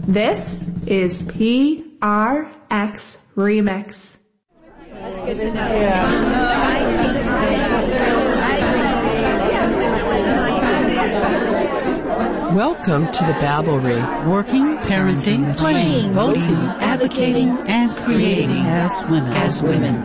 This is PRX Remix. That's good to know. Welcome to the Babblery. Working, parenting, playing, voting, advocating, and creating as women.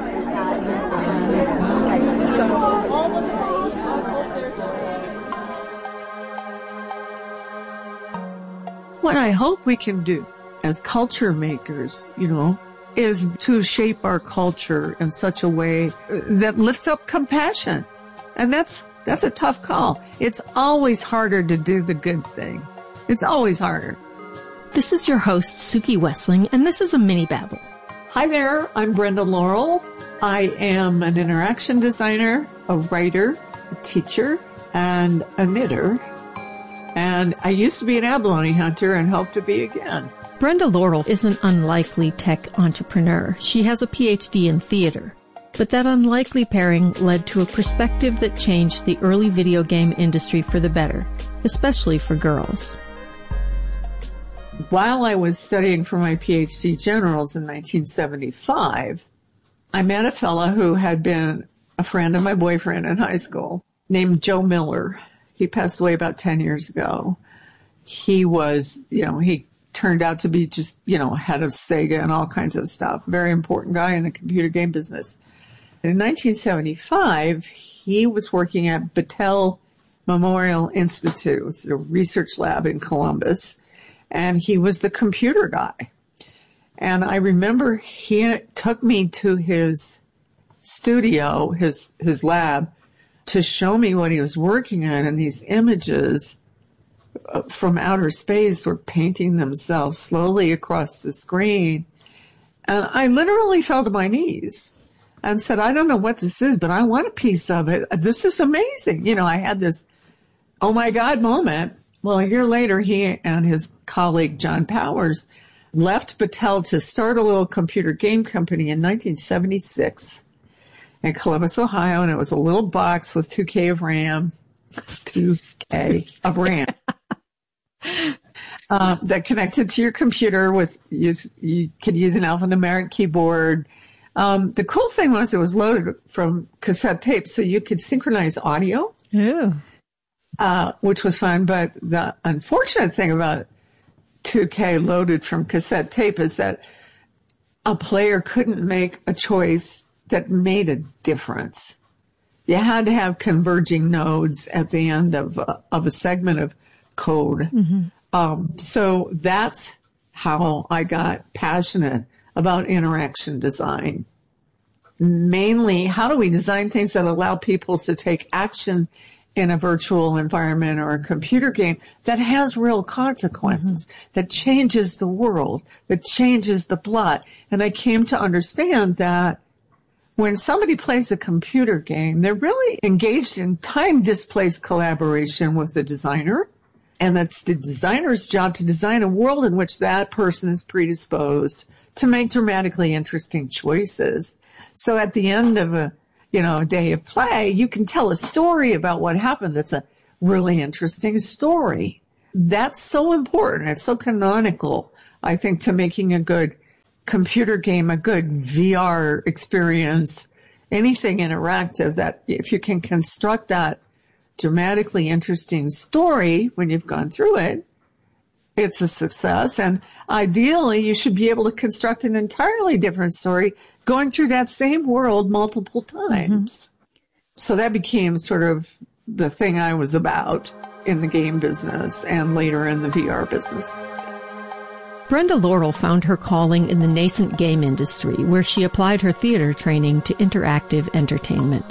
What I hope we can do as culture makers, is to shape our culture in such a way that lifts up compassion. And that's a tough call. It's always harder to do the good thing. It's always harder. This is your host, Suki Wessling, and this is a mini babble. Hi there, I'm Brenda Laurel. I am an interaction designer, a writer, a teacher, and a knitter. And I used to be an abalone hunter and hope to be again. Brenda Laurel is an unlikely tech entrepreneur. She has a PhD in theater. But that unlikely pairing led to a perspective that changed the early video game industry for the better, especially for girls. While I was studying for my PhD generals in 1975, I met a fellow who had been a friend of my boyfriend in high school named Joe Miller. He passed away about 10 years ago. He was, he turned out to be just, head of Sega and all kinds of stuff. Very important guy in the computer game business. In 1975, he was working at Battelle Memorial Institute. It was a research lab in Columbus. And he was the computer guy. And I remember he took me to his studio, his lab, to show me what he was working on, and these images from outer space were painting themselves slowly across the screen. And I literally fell to my knees and said, I don't know what this is, but I want a piece of it. This is amazing. I had this, oh my God moment. Well, a year later, he and his colleague, John Powers, left Battelle to start a little computer game company in 1976. In Columbus, Ohio, and it was a little box with 2K of RAM, that connected to your computer you could use an alphanumeric keyboard. The cool thing was it was loaded from cassette tape, so you could synchronize audio, which was fun. But the unfortunate thing about 2K loaded from cassette tape is that a player couldn't make a choice that made a difference. You had to have converging nodes at the end of a segment of code. Mm-hmm. So that's how I got passionate about interaction design. Mainly, how do we design things that allow people to take action in a virtual environment or a computer game that has real consequences, that changes the world, that changes the plot. And I came to understand that when somebody plays a computer game, they're really engaged in time-displaced collaboration with the designer. And that's the designer's job to design a world in which that person is predisposed to make dramatically interesting choices. So at the end of a day of play, you can tell a story about what happened. That's a really interesting story. That's so important. It's so canonical, I think, to making a good computer game, a good VR experience, anything interactive, that if you can construct that dramatically interesting story when you've gone through it, it's a success. And ideally, you should be able to construct an entirely different story going through that same world multiple times. So that became sort of the thing I was about in the game business and later in the VR business. Brenda Laurel found her calling in the nascent game industry, where she applied her theater training to interactive entertainment.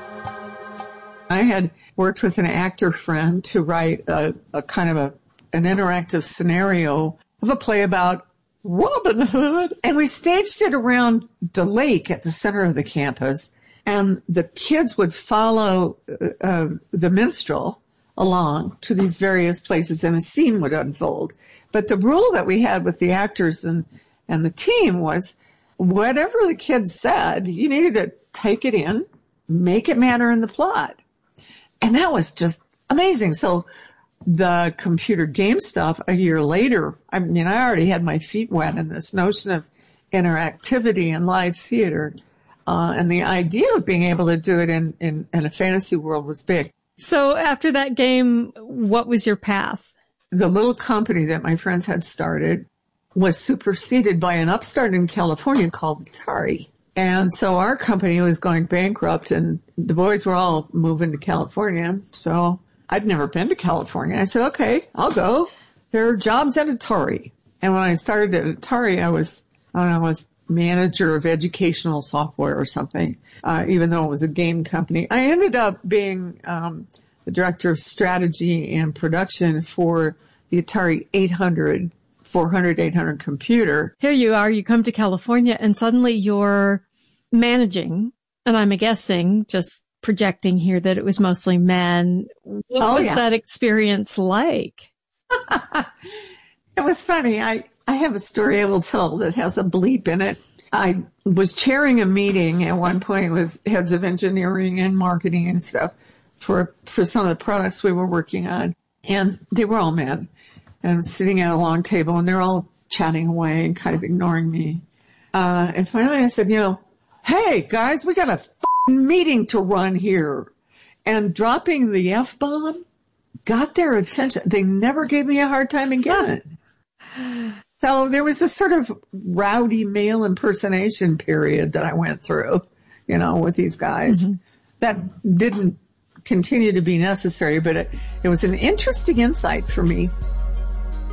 I had worked with an actor friend to write a kind of an interactive scenario of a play about Robin Hood. And we staged it around the lake at the center of the campus. And the kids would follow the minstrel along to these various places, and a scene would unfold. But the rule that we had with the actors and the team was whatever the kids said, you needed to take it in, make it matter in the plot. And that was just amazing. So the computer game stuff a year later. I mean, I already had my feet wet in this notion of interactivity and live theater. And the idea of being able to do it in a fantasy world was big. So after that game, what was your path? The little company that my friends had started was superseded by an upstart in California called Atari. And so our company was going bankrupt and the boys were all moving to California. So I'd never been to California. I said, okay, I'll go. There are jobs at Atari. And when I started at Atari, I was manager of educational software or something, even though it was a game company. I ended up being the director of strategy and production for the Atari 800 computer. Here you are, you come to California and suddenly you're managing, and I'm guessing, just projecting here, that it was mostly men. What was that experience like? It was funny. I have a story I will tell that has a bleep in it. I was chairing a meeting at one point with heads of engineering and marketing and stuff for some of the products we were working on. And they were all men. And I was sitting at a long table and they're all chatting away and kind of ignoring me. And finally I said, hey guys, we got a meeting to run here. And dropping the F-bomb got their attention. They never gave me a hard time again. So there was this sort of rowdy male impersonation period that I went through, with these guys. Mm-hmm. That didn't continue to be necessary, but it was an interesting insight for me.